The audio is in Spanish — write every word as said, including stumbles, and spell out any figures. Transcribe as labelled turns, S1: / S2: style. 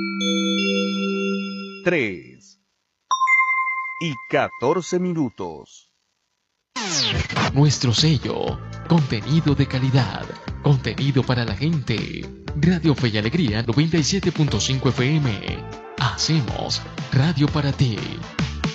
S1: tres y catorce minutos.
S2: Nuestro sello, contenido de calidad, contenido para la gente. Radio Fe y Alegría noventa y siete punto cinco F M. Hacemos radio para ti.